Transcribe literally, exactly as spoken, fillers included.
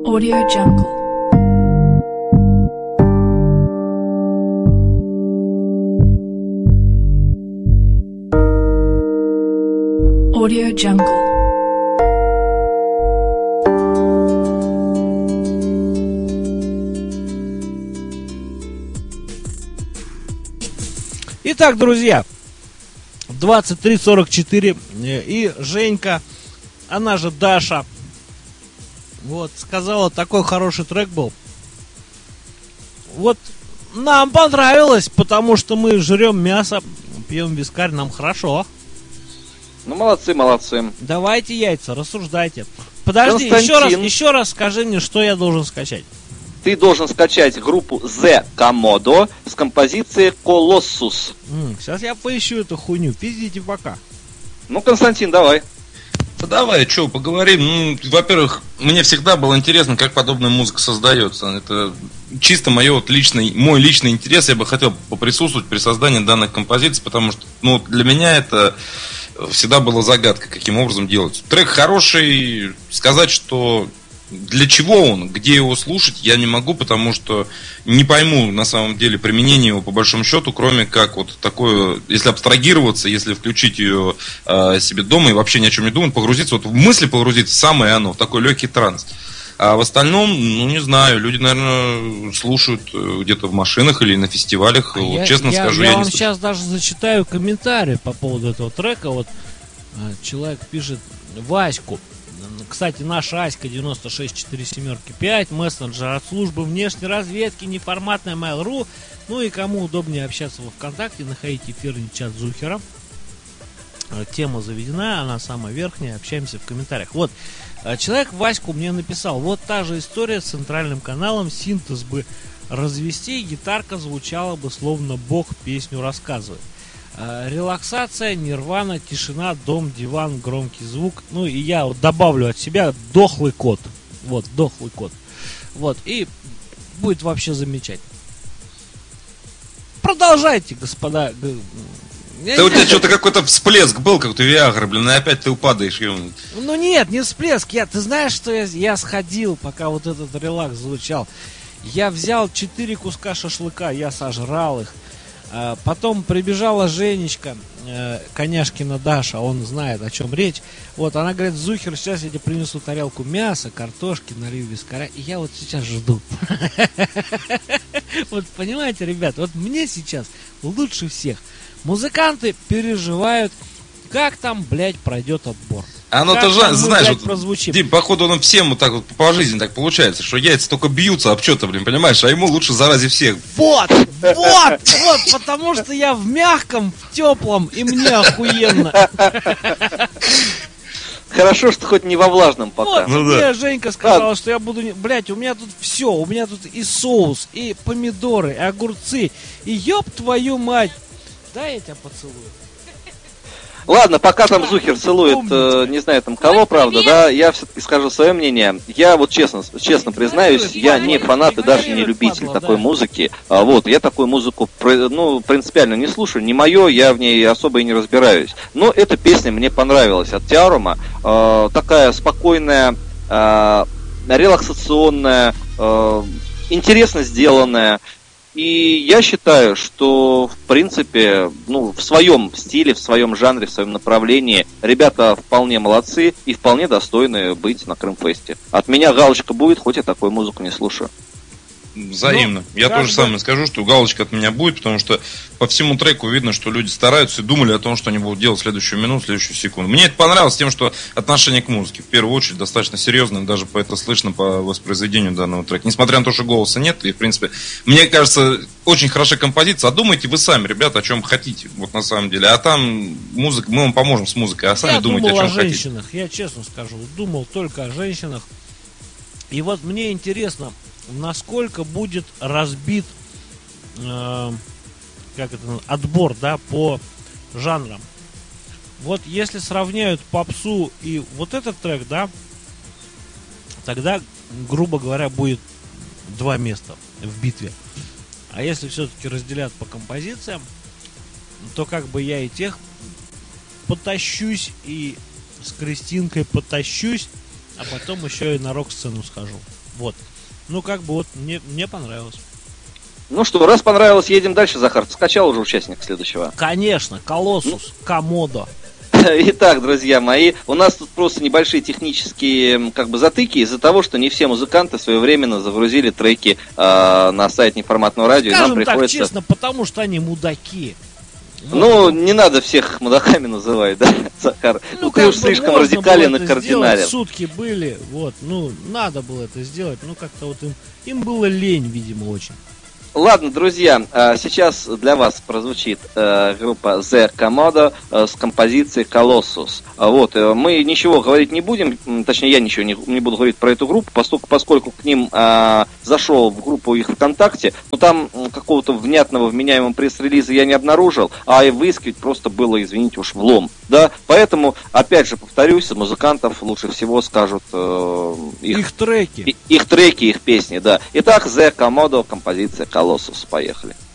Audio Jungle. Audio Jungle. Итак, друзья, двадцать три сорок четыре, и Женька, она же Даша, вот, сказала, такой хороший трек был. Вот, нам понравилось, потому что мы жрем мясо, пьем вискарь, нам хорошо. Ну, молодцы, молодцы. Давайте яйца, рассуждайте. Подожди, Константин. еще раз, еще раз скажи мне, что я должен скачать. Ты должен скачать группу The Komodo с композицией Colossus. М, сейчас я поищу эту хуйню, пиздите пока. Ну, Константин, давай. Да давай, что, поговорим. Ну, во-первых, мне всегда было интересно, как подобная музыка создается. Это чисто мое вот личный, мой личный интерес. Я бы хотел поприсутствовать при создании данных композиций, потому что, ну, для меня это всегда была загадка, каким образом делать. Трек хороший, сказать, что для чего он, где его слушать, я не могу, потому что не пойму на самом деле применение его по большому счету, кроме как вот такое, если абстрагироваться, если включить ее э, себе дома и вообще ни о чем не думать, погрузиться, вот в мысли погрузиться, самое оно, в такой легкий транс. А в остальном, ну не знаю, люди, наверное, слушают где-то в машинах или на фестивалях, А вот, я, честно я, скажу, я я вам не слышу. сейчас даже зачитаю комментарий по поводу этого трека. Вот э, человек пишет: Ваську. Кстати, наша Аська девяносто шесть сорок семь пять, мессенджер от службы внешней разведки, неформатная Mail.ru. Ну и кому удобнее общаться во ВКонтакте, находите эфирный чат Зухера. Тема заведена, она самая верхняя, общаемся в комментариях. Вот, человек Ваську мне написал: вот та же история с центральным каналом, синтез бы развести, гитарка звучала бы словно Бог песню рассказывает. Релаксация, нирвана, тишина, дом, диван, громкий звук. Ну и я вот добавлю от себя дохлый кот. Вот, дохлый кот. Вот, и будет вообще замечательно. Продолжайте, господа. Я Да у тебя знаю, что-то какой-то всплеск был, как-то Виагры, блин, и опять ты упадаешь. ё-моё. Ну нет, не всплеск. Я, ты знаешь, что я, я сходил, пока вот этот релакс звучал. Я взял четыре куска шашлыка, я сожрал их. А потом прибежала Женечка, э, Коняшкина Даша, он знает, о чем речь. Вот, она говорит: Зухер, сейчас я тебе принесу тарелку мяса, картошки, налью вискаря. И я вот сейчас жду. Вот понимаете, ребят, вот мне сейчас лучше всех. Музыканты переживают, как там, блядь, пройдет отбор. А ну Как ты же там мы, знаешь, блядь, вот, прозвучим. Дим, походу он всем вот так вот по жизни так получается, что яйца только бьются об что-то, блин, понимаешь, а ему лучше зарази всех. Вот, вот, вот, потому что я в мягком, в теплом, и мне охуенно. Хорошо, что хоть не во влажном пока. Вот, Ну мне да. Женька сказала, что я буду... Блять, у меня тут все, у меня тут и соус, и помидоры, и огурцы, и ёб твою мать. Дай я тебя поцелую. Ладно, пока там Зухер целует, э, не знаю там кого, правда, да, я все-таки скажу свое мнение. Я вот честно, честно признаюсь, я не фанат и даже не любитель такой музыки. А, вот, я такую музыку, ну, принципиально не слушаю, не мое, я в ней особо и не разбираюсь. Но эта песня мне понравилась от Теорума. Э, такая спокойная, э, релаксационная, э, интересно сделанная. И я считаю, что, в принципе, ну, в своем стиле, в своем жанре, в своем направлении ребята вполне молодцы и вполне достойны быть на Крымфесте. От меня галочка будет, хоть я такую музыку не слушаю. Взаимно. Ну, Я как тоже бы- самое скажу, что галочка от меня будет, потому что по всему треку видно, что люди стараются и думали о том, что они будут делать в следующую минуту, в следующую секунду. Мне это понравилось тем, что отношение к музыке в первую очередь достаточно серьезное, даже по это слышно по воспроизведению данного трека. Несмотря на то, что голоса нет, и в принципе, мне кажется, очень хорошая композиция. А думайте вы сами, ребята, о чем хотите, вот на самом деле. А там музыка, мы вам поможем с музыкой, а сами Я думайте, думал о о чем хотите. женщинах, я честно скажу, думал только о женщинах. И вот мне интересно, насколько будет разбит э, как это, отбор, да, по жанрам. Вот если сравняют попсу и вот этот трек, да, тогда, грубо говоря, будет два места в битве. А если все-таки разделят по композициям, то как бы я и тех потащусь, и с Кристинкой потащусь, а потом еще и на рок-сцену схожу. Вот. Ну, как бы вот, мне, мне понравилось. Ну что, раз понравилось, едем дальше, Захар. Ты скачал уже участника следующего? Конечно, Колоссус, Комодо. Итак, друзья мои, у нас тут просто небольшие технические как бы затыки из-за того, что не все музыканты своевременно загрузили треки э, на сайт неформатного радио. Скажем и нам приходится... так честно, потому что они мудаки. Ну, не надо всех мудаками называть, да, Захар? Ну, Ну, ты уж слишком радикален и кардинален. Сутки были, вот, ну, надо было это сделать, ну, как-то вот им, им было лень, видимо, очень. Ладно, друзья, сейчас для вас прозвучит группа The Komodo с композицией Colossus. Вот, мы ничего говорить не будем, точнее, я ничего не, не буду говорить про эту группу, поскольку, поскольку к ним а, зашел в группу их ВКонтакте, но там какого-то внятного вменяемого пресс-релиза я не обнаружил, а и выискивать просто было, извините уж, влом. Да, поэтому, опять же, повторюсь, музыкантов лучше всего скажут э, их, их треки. Их треки, их песни, да. Итак, The Komodo, композиция Colossus. Поехали.